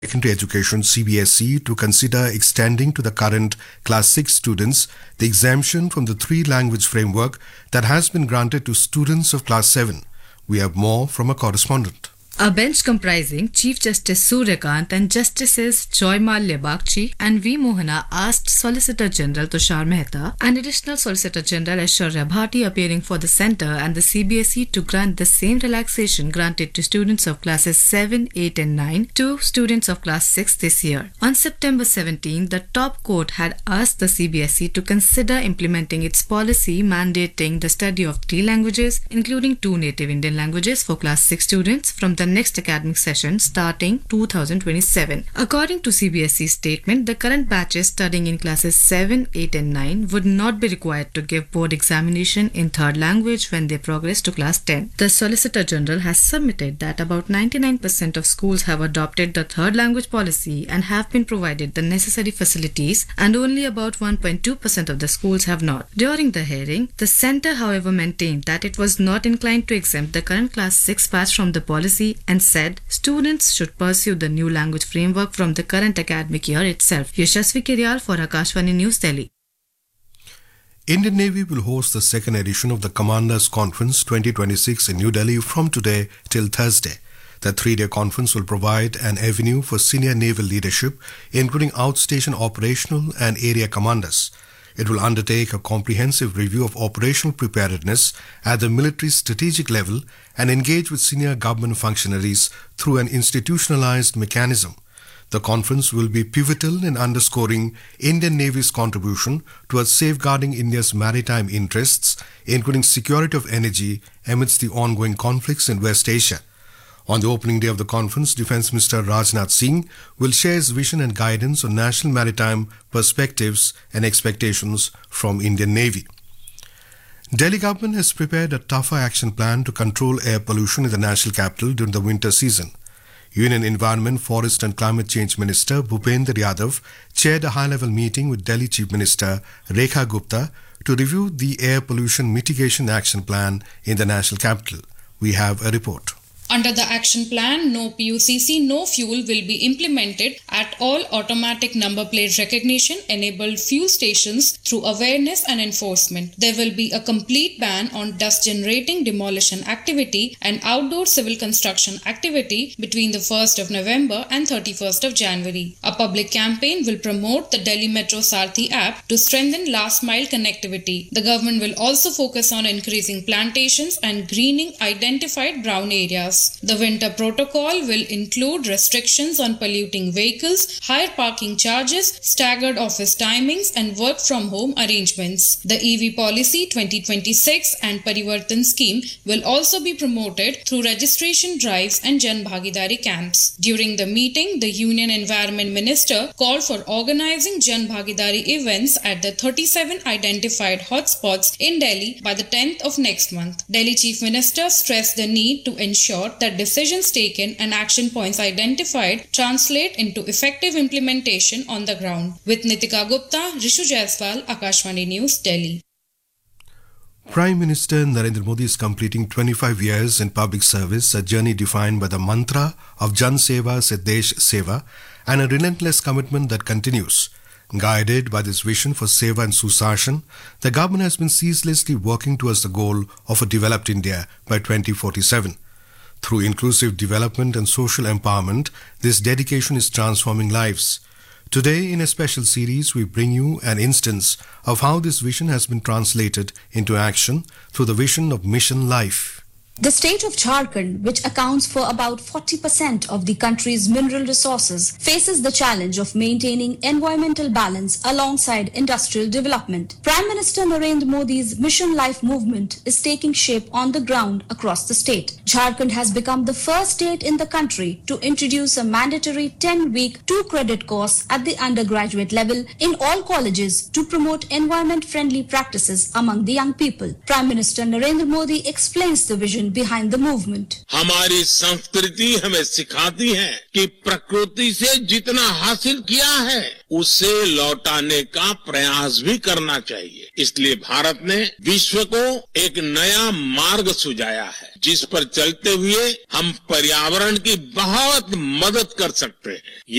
Secondary Education CBSE to consider extending to the current Class 6 students the exemption from the three-language framework that has been granted to students of Class 7. We have more from a correspondent. A bench comprising Chief Justice Suryakant and Justices Joy Malya Bagchi and V. Mohana asked Solicitor General Tushar Mehta and Additional Solicitor General Aishwarya Bhati appearing for the centre and the CBSE to grant the same relaxation granted to students of classes 7, 8 and 9 to students of class 6 this year. On September 17, the top court had asked the CBSE to consider implementing its policy mandating the study of 3 languages, including 2 native Indian languages for class 6 students from the next academic session starting 2027. According to CBSE's statement, the current batches studying in classes 7, 8 and 9 would not be required to give board examination in third language when they progress to class 10. The Solicitor General has submitted that about 99% of schools have adopted the third language policy and have been provided the necessary facilities, and only about 1.2% of the schools have not. During the hearing, the centre however maintained that it was not inclined to exempt the current class 6 batch from the policy and said students should pursue the new language framework from the current academic year itself. Yashasvi Kiryal for Akashvani News, Delhi. Indian Navy will host the second edition of the Commanders Conference 2026 in New Delhi from today till Thursday. The 3-day conference will provide an avenue for senior naval leadership, including outstation operational and area commanders. It will undertake a comprehensive review of operational preparedness at the military strategic level and engage with senior government functionaries through an institutionalized mechanism. The conference will be pivotal in underscoring Indian Navy's contribution towards safeguarding India's maritime interests, including security of energy amidst the ongoing conflicts in West Asia. On the opening day of the conference, Defence Minister Rajnath Singh will share his vision and guidance on national maritime perspectives and expectations from Indian Navy. Delhi government has prepared a tougher action plan to control air pollution in the national capital during the winter season. Union Environment, Forest and Climate Change Minister Bhupendra Yadav chaired a high-level meeting with Delhi Chief Minister Rekha Gupta to review the air pollution mitigation action plan in the national capital. We have a report. Under the action plan, no PUCC, no fuel will be implemented at all automatic number plate recognition enabled fuel stations through awareness and enforcement. There will be a complete ban on dust generating demolition activity and outdoor civil construction activity between the 1st of November and 31st of January. A public campaign will promote the Delhi Metro Sarthi app to strengthen last mile connectivity. The government will also focus on increasing plantations and greening identified brown areas. The winter protocol will include restrictions on polluting vehicles, higher parking charges, staggered office timings, and work from home arrangements. The EV Policy 2026 and Parivartan scheme will also be promoted through registration drives and Jan Bhagidari camps. During the meeting, the Union Environment Minister called for organizing Jan Bhagidari events at the 37 identified hotspots in Delhi by the 10th of next month. Delhi Chief Minister stressed the need to ensure that decisions taken and action points identified translate into effective implementation on the ground. With Nitika Gupta, Rishu Jaiswal, Akashvani News, Delhi. Prime Minister Narendra Modi is completing 25 years in public service, a journey defined by the mantra of Jan Seva se Desh Seva and a relentless commitment that continues. Guided by this vision for Seva and Susashan, the government has been ceaselessly working towards the goal of a developed India by 2047. Through inclusive development and social empowerment, this dedication is transforming lives. Today, in a special series, we bring you an instance of how this vision has been translated into action through the vision of Mission Life. The state of Jharkhand, which accounts for about 40% of the country's mineral resources, faces the challenge of maintaining environmental balance alongside industrial development. Prime Minister Narendra Modi's Mission Life movement is taking shape on the ground across the state. Jharkhand has become the first state in the country to introduce a mandatory 10-week 2-credit course at the undergraduate level in all colleges to promote environment-friendly practices among the young people. Prime Minister Narendra Modi explains the vision behind the movement. हमारी संस्कृति हमें सिखाती है कि प्रकृति से जितना हासिल किया है उसे लौटाने का प्रयास भी करना चाहिए। इसलिए भारत ने विश्व को एक नया मार्ग सुझाया है जिस पर चलते हुए हम पर्यावरण की बहुत मदद कर सकते हैं।